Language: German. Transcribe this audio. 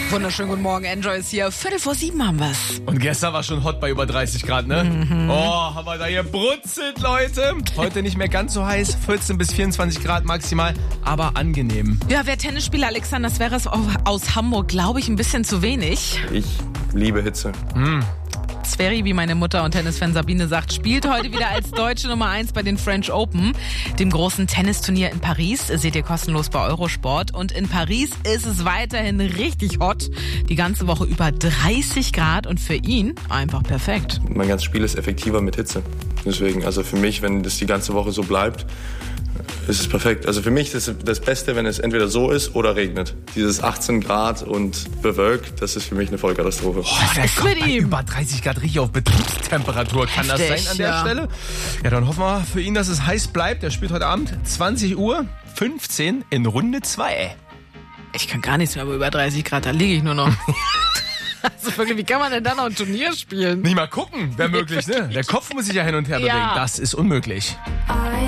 Wunderschönen guten Morgen, Enjoy ist hier. 6:45 haben wir's. Und gestern war schon hot bei über 30 Grad, ne? Oh, haben wir da hier brutzelt, Leute. Heute nicht mehr ganz so heiß, 14 bis 24 Grad maximal, aber angenehm. Ja, wer Tennisspieler Alexander Zverev aus Hamburg, glaube ich, ein bisschen zu wenig. Ich liebe Hitze. Zveri, wie meine Mutter und Tennisfan Sabine sagt, spielt heute wieder als deutsche Nummer 1 bei den French Open, dem großen Tennisturnier in Paris. Seht ihr kostenlos bei Eurosport. Und in Paris ist es weiterhin richtig hot. Die ganze Woche über 30 Grad und für ihn einfach perfekt. Mein ganzes Spiel ist effektiver mit Hitze. Deswegen, also für mich, wenn das die ganze Woche so bleibt, ist es perfekt. Also für mich ist das Beste, wenn es entweder so ist oder regnet. Dieses 18 Grad und bewölkt, das ist für mich eine Vollkatastrophe. Der ist kommt mit bei ihm? über 30 Grad richtig auf Betriebstemperatur. Kann das Heftig, sein an der ja. Stelle? Ja, dann hoffen wir für ihn, dass es heiß bleibt. Er spielt heute Abend 20:15 Uhr in Runde 2. Ich kann gar nichts mehr bei über 30 Grad, da liege ich nur noch. Also wirklich, wie kann man denn dann noch ein Turnier spielen? Nicht mal gucken, wäre möglich, ne? Der Kopf muss sich ja hin und her bewegen. Ja. Das ist unmöglich.